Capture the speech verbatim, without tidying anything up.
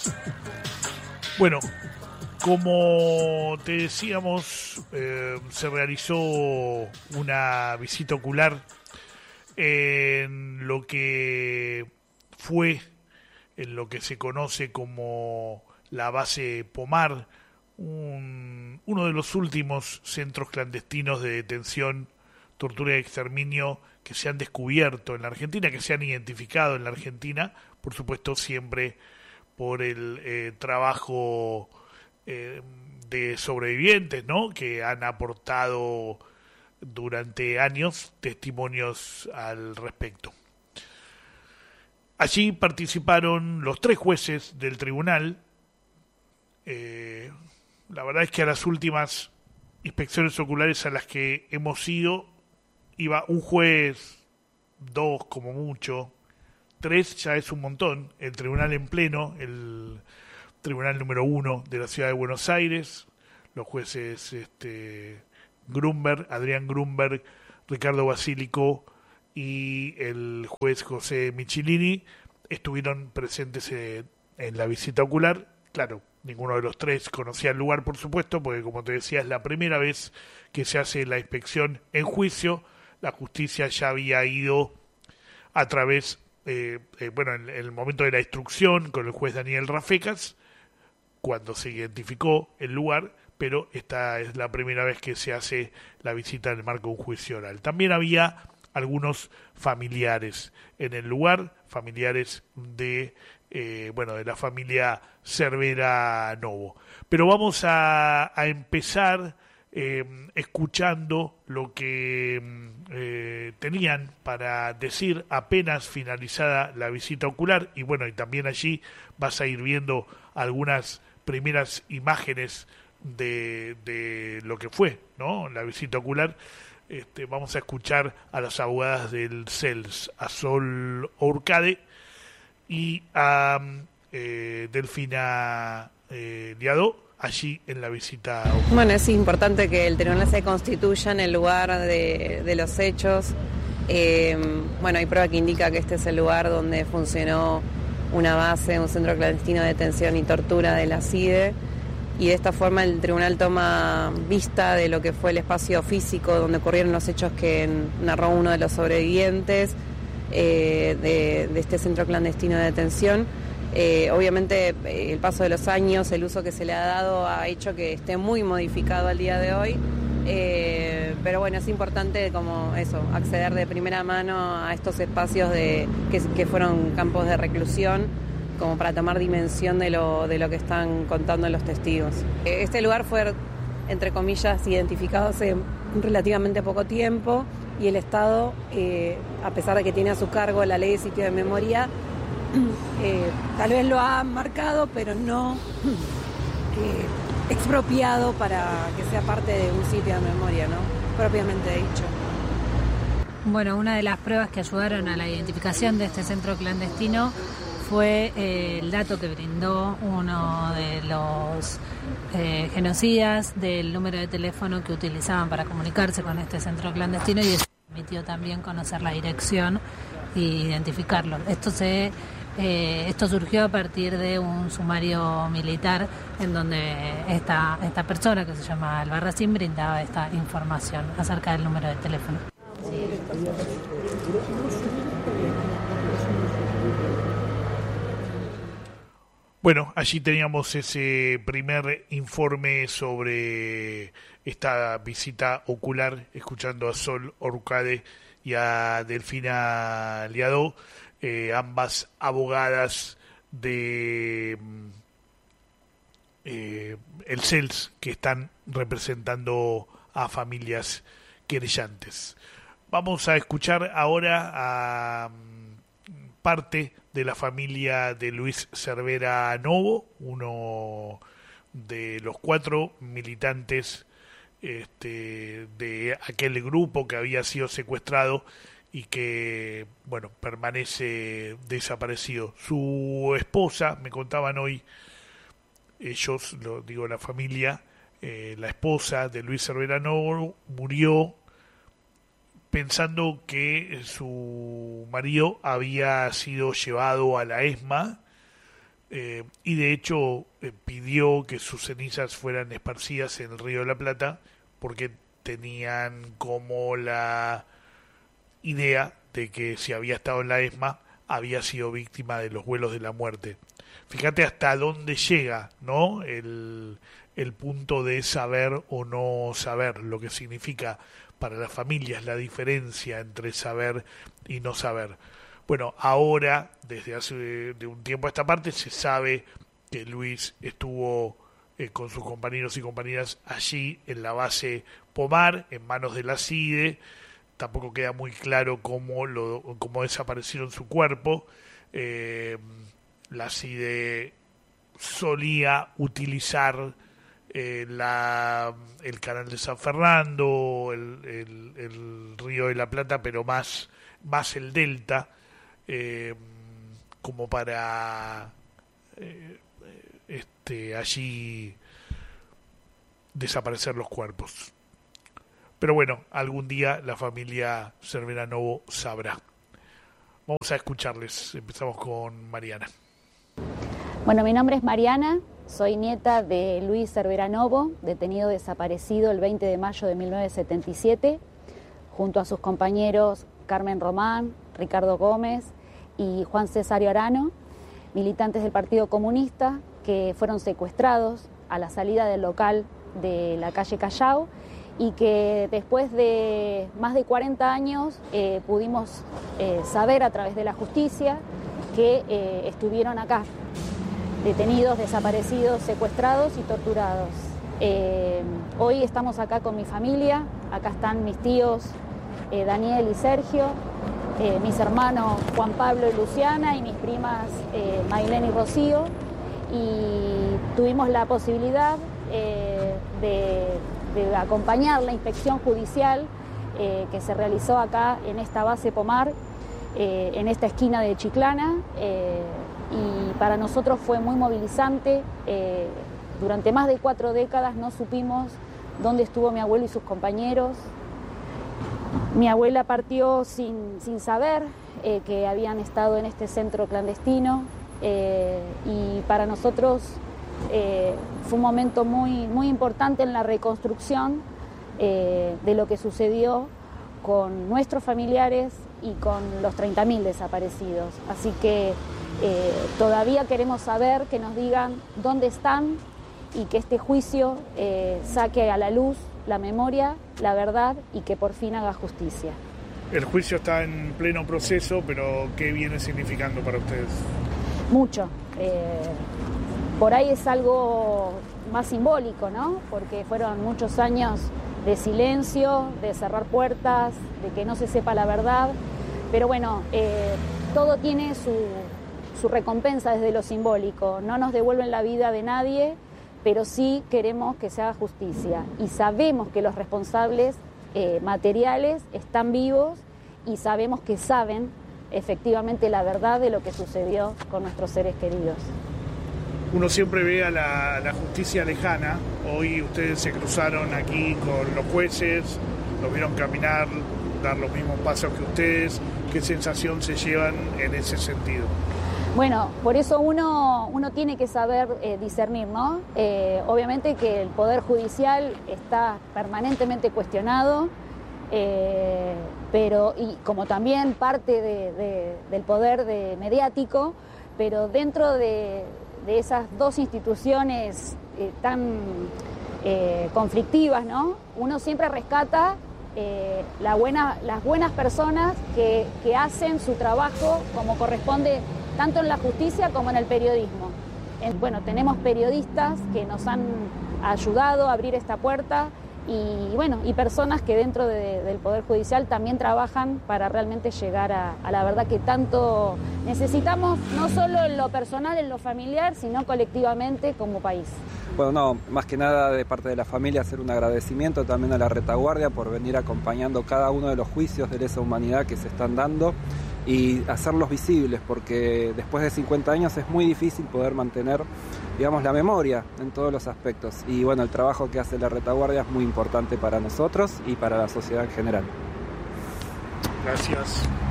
Bueno, como te decíamos, eh, se realizó una visita ocular en lo que fue, en lo que se conoce como la base Pomar, un, uno de los últimos centros clandestinos de detención, tortura y exterminio que se han descubierto en la Argentina, que se han identificado en la Argentina, por supuesto siempre por el eh, trabajo eh, de sobrevivientes, ¿no?, que han aportado durante años testimonios al respecto. Allí participaron los tres jueces del tribunal. Eh, la verdad es que a las últimas inspecciones oculares a las que hemos ido, iba un juez, dos como mucho, tres ya es un montón. El tribunal en pleno, el tribunal número uno de la ciudad de Buenos Aires, los jueces este, Grunberg, Adrián Grunberg, Ricardo Basílico y el juez José Michilini estuvieron presentes en, en la visita ocular. Claro, ninguno de los tres conocía el lugar, por supuesto, porque como te decía, es la primera vez que se hace la inspección en juicio. La justicia ya había ido a través, eh, eh, bueno, en, en el momento de la instrucción con el juez Daniel Rafecas, cuando se identificó el lugar, pero esta es la primera vez que se hace la visita en el marco de un juicio oral. También había algunos familiares en el lugar, familiares de, eh, bueno, de la familia Cervera Novo. Pero vamos a, a empezar eh, escuchando lo que eh, tenían para decir apenas finalizada la visita ocular, y bueno, y también allí vas a ir viendo algunas primeras imágenes de, de lo que fue, ¿no?, la visita ocular. Este, vamos a escuchar a las abogadas del C E L S, a Sol Orcade y a eh, Delfina eh, Liadó, allí en la visita ocular. Bueno, es importante que el tribunal se constituya en el lugar de, de los hechos. Eh, bueno, hay prueba que indica que este es el lugar donde funcionó una base, un centro clandestino de detención y tortura de la CIDE, y de esta forma el tribunal toma vista de lo que fue el espacio físico donde ocurrieron los hechos que narró uno de los sobrevivientes eh, de, de este centro clandestino de detención. Eh, obviamente el paso de los años, el uso que se le ha dado ha hecho que esté muy modificado al día de hoy, eh, pero bueno, es importante como eso, acceder de primera mano a estos espacios de que, que fueron campos de reclusión, como para tomar dimensión de lo, de lo que están contando los testigos. Este lugar fue, entre comillas, identificado hace relativamente poco tiempo, y el Estado, eh, a pesar de que tiene a su cargo la ley de sitio de memoria, eh, tal vez lo ha marcado, pero no eh, expropiado para que sea parte de un sitio de memoria, ¿no?, propiamente dicho. Bueno, una de las pruebas que ayudaron a la identificación de este centro clandestino fue eh, el dato que brindó uno de los eh, genocidas del número de teléfono que utilizaban para comunicarse con este centro clandestino, y eso permitió también conocer la dirección e identificarlo. Esto se eh, esto surgió a partir de un sumario militar en donde esta, esta persona, que se llama Albarracín, brindaba esta información acerca del número de teléfono. Bueno, allí teníamos ese primer informe sobre esta visita ocular, escuchando a Sol Orcade y a Delfina Liadó, eh, ambas abogadas de eh, el C E L S, que están representando a familias querellantes. Vamos a escuchar ahora a parte de la familia de Luis Cervera Novo, uno de los cuatro militantes este, de aquel grupo que había sido secuestrado y que, bueno, permanece desaparecido. Su esposa, me contaban hoy, ellos, lo digo, la familia, eh, la esposa de Luis Cervera Novo murió pensando que su marido había sido llevado a la ESMA eh, y de hecho eh, pidió que sus cenizas fueran esparcidas en el Río de la Plata porque tenían como la idea de que si había estado en la ESMA había sido víctima de los vuelos de la muerte. Fíjate hasta dónde llega, ¿no? El, el punto de saber o no saber, lo que significa para las familias la diferencia entre saber y no saber. Bueno, ahora, desde hace de un tiempo a esta parte, se sabe que Luis estuvo eh, con sus compañeros y compañeras allí en la base Pomar, en manos de la CIDE. Tampoco queda muy claro cómo, lo, cómo desaparecieron su cuerpo. Eh, la CIDE solía utilizar eh, la, el canal de San Fernando, el, el, el Río de la Plata, pero más, más el Delta, eh, como para eh, este, allí desaparecer los cuerpos. Pero bueno, algún día la familia Cervera Novo sabrá. Vamos a escucharles. Empezamos con Mariana. Bueno, mi nombre es Mariana, soy nieta de Luis Cervera Novo, detenido desaparecido el veinte de mayo de mil novecientos setenta y siete, junto a sus compañeros Carmen Román, Ricardo Gómez y Juan Cesario Arano, militantes del Partido Comunista que fueron secuestrados a la salida del local de la calle Callao, y que después de más de cuarenta años eh, pudimos eh, saber a través de la justicia que eh, estuvieron acá, detenidos, desaparecidos, secuestrados y torturados. Eh, hoy estamos acá con mi familia, acá están mis tíos eh, Daniel y Sergio, eh, mis hermanos Juan Pablo y Luciana y mis primas eh, Mailén y Rocío, y tuvimos la posibilidad eh, de de acompañar la inspección judicial eh, que se realizó acá en esta base Pomar, eh, en esta esquina de Chiclana, eh, y para nosotros fue muy movilizante. Eh, durante más de cuatro décadas no supimos dónde estuvo mi abuelo y sus compañeros. Mi abuela partió sin, sin saber eh, que habían estado en este centro clandestino, eh, y para nosotros Eh, fue un momento muy, muy importante en la reconstrucción eh, de lo que sucedió con nuestros familiares y con los treinta mil desaparecidos. Así que eh, todavía queremos saber, que nos digan dónde están y que este juicio eh, saque a la luz la memoria, la verdad, y que por fin haga justicia. El juicio está en pleno proceso, pero ¿qué viene significando para ustedes? Mucho. Eh, Por ahí es algo más simbólico, ¿no? Porque fueron muchos años de silencio, de cerrar puertas, de que no se sepa la verdad. Pero bueno, eh, todo tiene su, su recompensa desde lo simbólico. No nos devuelven la vida de nadie, pero sí queremos que se haga justicia. Y sabemos que los responsables eh, materiales están vivos y sabemos que saben efectivamente la verdad de lo que sucedió con nuestros seres queridos. Uno siempre ve a la, la justicia lejana. Hoy ustedes se cruzaron aquí con los jueces, los vieron caminar, dar los mismos pasos que ustedes. ¿Qué sensación se llevan en ese sentido? Bueno, por eso uno, uno tiene que saber eh, discernir, ¿no? Eh, obviamente que el Poder Judicial está permanentemente cuestionado, eh, pero y como también parte de, de, del poder de mediático, pero dentro de de esas dos instituciones eh, tan eh, conflictivas, ¿no? Uno siempre rescata eh, la buena, las buenas personas que, que hacen su trabajo como corresponde, tanto en la justicia como en el periodismo. En, bueno, tenemos periodistas que nos han ayudado a abrir esta puerta, y bueno, y personas que dentro de, del Poder Judicial también trabajan para realmente llegar a, a la verdad que tanto necesitamos, no solo en lo personal, en lo familiar, sino colectivamente como país. Bueno, no, más que nada de parte de la familia hacer un agradecimiento también a la retaguardia por venir acompañando cada uno de los juicios de lesa humanidad que se están dando y hacerlos visibles, porque después de cincuenta años es muy difícil poder mantener, digamos, la memoria en todos los aspectos. Y bueno, el trabajo que hace la retaguardia es muy importante para nosotros y para la sociedad en general. Gracias.